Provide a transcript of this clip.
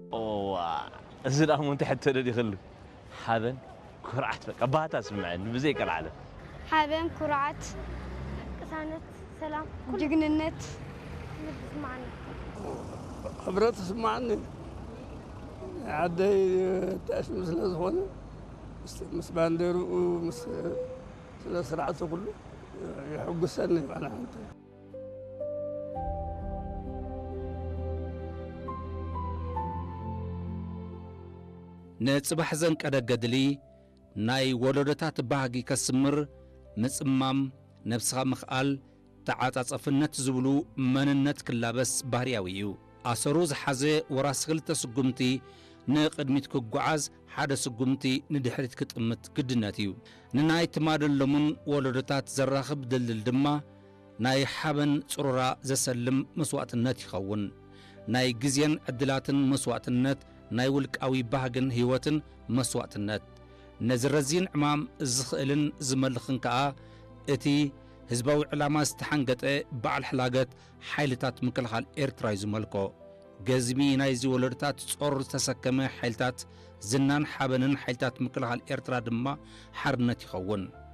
زين أهم أنت حتى ردي خلو حابن كرعت بقى باتا سمعني بزي كالعادة حابن كرعت قسانت سلام جقننت تسمعني خبرات تسمعني عدي تأس مثل زخونة مس باندير ومس سرعته كله يحق السنة على حمته نصبح زن قدقدلي ناي ولودታት ባህጊ ከስምር ምጽማም ነፍስኻ ምኽኣል ተዓጻጸፍነት ዝብሉ መንነት ክላበስ ባህርያዊ እዩ ኣሰሩ ዝሓዘ ወራስ ክልተ ስጉምቲ ንቅድሚት ክጓዓዝ ሓደ ስጉምቲ ንድሕሪት ክጥምት ግድነት እዩ ንናይ ትማደሎምን ወለዶታት ዘራኽብ ድልድል ድማ ናይ ሓበን ጽሩራ ዘሰልም መስዋዕትነት ይኸውን ናይ ግዜን ዕድላትን መስዋዕትነት ናይ ውልቃዊ ባህግን ህይወትን መስዋዕትነት ነዝረዚን ዕማም ዝኽእልን ዝመልኽን ከዓ እቲ ህዝባዊ ዕላማ ዝተሓንገጠ በዓል ሕላገት ሓይልታት ምክልኻል ኤርትራ ዝመልኮ ገዝሚ ናይ ዝወለድታት ጾር ዝተሰከመ ሓይልታት ዝናን ሓበንን ሓይልታት ምክልኻል ኤርትራ ድማ ሓርነት ይኸውን